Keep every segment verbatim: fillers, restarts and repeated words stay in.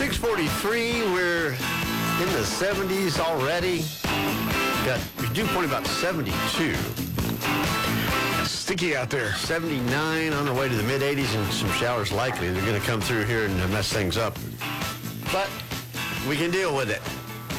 six forty-three. We're in the seventies already. Got your dew point about seventy-two. Sticky out there. seventy-nine on our way to the mid eighties and some showers likely. They're going to come through here and mess things up. But we can deal with it.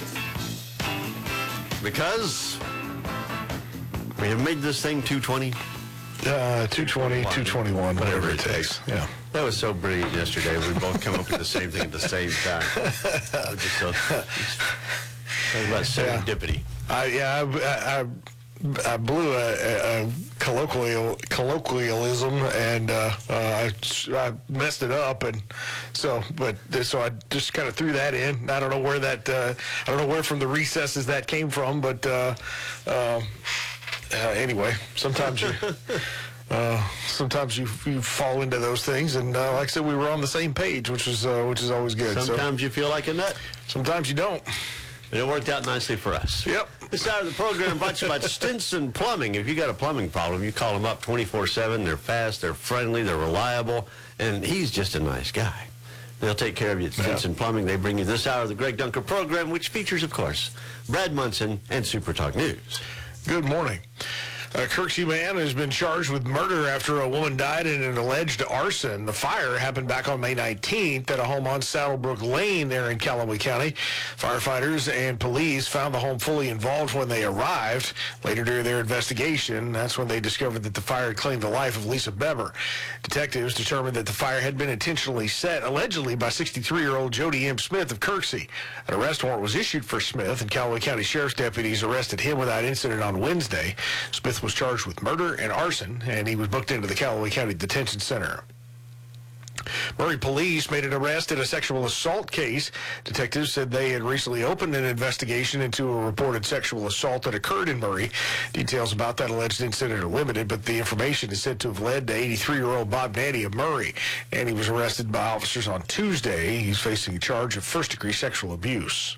Because we have made this thing two twenty. Uh, two twenty, two twenty-one, whatever it takes. Yeah. That was so brilliant yesterday. We both come up with the same thing at the same time. It was just so, talk about serendipity. I, yeah, I, I, I blew a, a, a colloquial colloquialism, and uh, uh, I, I messed it up, and so, but so I just kind of threw that in. I don't know where that, uh, I don't know where from the recesses that came from, but uh, uh, uh, anyway, sometimes you. Uh, sometimes you you fall into those things, and uh, like I said, we were on the same page, which is uh, which is always good. Sometimes so, you feel like a nut. Sometimes you don't. It worked out nicely for us. Yep. This side of the program brought to you by Stinson Plumbing. If you got a plumbing problem, you call them up twenty-four seven. They're fast, they're friendly, they're reliable, and he's just a nice guy. They'll take care of you at Stinson yeah. Plumbing. They bring you this hour of the Greg Dunker program, which features, of course, Brad Munson and Super Talk News. Good morning. A Kirksey man has been charged with murder after a woman died in an alleged arson. The fire happened back on May nineteenth at a home on Saddlebrook Lane there in Callaway County. Firefighters and police found the home fully involved when they arrived. Later during their investigation, that's when they discovered that the fire had claimed the life of Lisa Bever. Detectives determined that the fire had been intentionally set, allegedly by sixty-three-year-old Jody M. Smith of Kirksey. An arrest warrant was issued for Smith, and Callaway County Sheriff's deputies arrested him without incident on Wednesday. Smith was charged with murder and arson, and he was booked into the Callaway County Detention Center. Murray police made an arrest in a sexual assault case. Detectives said they had recently opened an investigation into a reported sexual assault that occurred in Murray. Details about that alleged incident are limited, but the information is said to have led to eighty-three-year-old Bob Nandy of Murray, and he was arrested by officers on Tuesday. He's facing a charge of first-degree sexual abuse.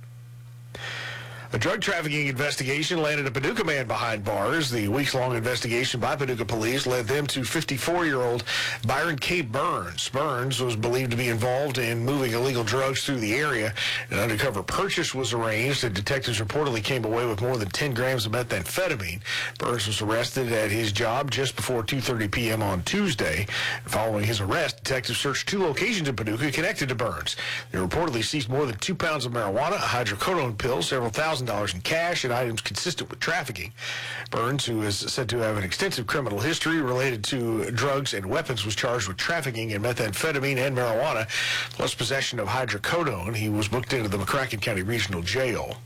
A drug trafficking investigation landed a Paducah man behind bars. The weeks-long investigation by Paducah police led them to fifty-four-year-old Byron K. Burns. Burns was believed to be involved in moving illegal drugs through the area. An undercover purchase was arranged, and detectives reportedly came away with more than ten grams of methamphetamine. Burns was arrested at his job just before two thirty p.m. on Tuesday. Following his arrest, detectives searched two locations in Paducah connected to Burns. They reportedly seized more than two pounds of marijuana, a hydrocodone pill, several thousand dollars in cash, and items consistent with trafficking. Burns, who is said to have an extensive criminal history related to drugs and weapons, was charged with trafficking in methamphetamine and marijuana, plus possession of hydrocodone. He was booked into the McCracken County Regional Jail.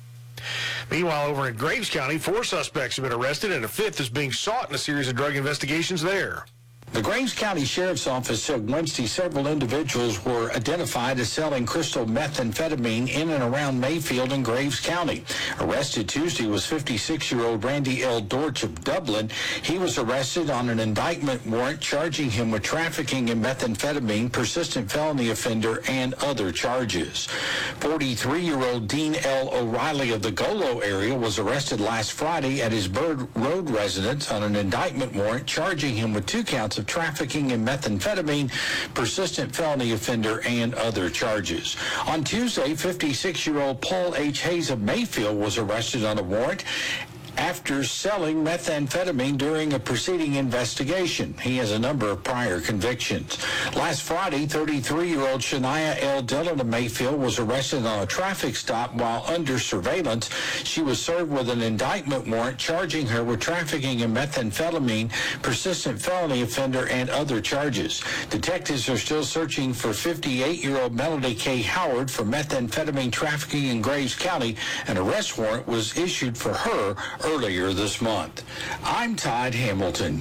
Meanwhile, over in Graves County, four suspects have been arrested, and a fifth is being sought in a series of drug investigations there. The Graves County Sheriff's Office said Wednesday several individuals were identified as selling crystal methamphetamine in and around Mayfield and Graves County. Arrested Tuesday was fifty-six-year-old Randy L. Dortch of Dublin. He was arrested on an indictment warrant charging him with trafficking in methamphetamine, persistent felony offender, and other charges. forty-three-year-old Dean L. O'Reilly of the Golo area was arrested last Friday at his Bird Road residence on an indictment warrant charging him with two counts of trafficking in methamphetamine, persistent felony offender, and other charges. On Tuesday, fifty-six-year-old Paul H. Hayes of Mayfield was arrested on a warrant after selling methamphetamine during a preceding investigation. He has a number of prior convictions. Last Friday, thirty-three-year-old Shania L. Dillon of Mayfield was arrested on a traffic stop while under surveillance. She was served with an indictment warrant charging her with trafficking in methamphetamine, persistent felony offender, and other charges. Detectives are still searching for fifty-eight-year-old Melody K. Howard for methamphetamine trafficking in Graves County. An arrest warrant was issued for her earlier this month. I'm Todd Hamilton.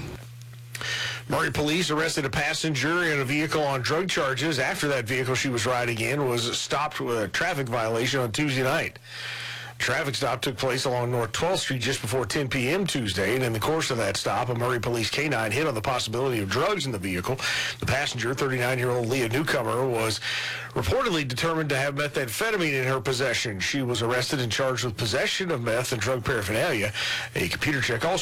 Murray police arrested a passenger in a vehicle on drug charges after that vehicle she was riding in was stopped with a traffic violation on Tuesday night. Traffic stop took place along North twelfth Street just before ten p.m. Tuesday, and in the course of that stop, a Murray Police K nine hit on the possibility of drugs in the vehicle. The passenger, thirty-nine-year-old Leah Newcomer, was reportedly determined to have methamphetamine in her possession. She was arrested and charged with possession of meth and drug paraphernalia. A computer check also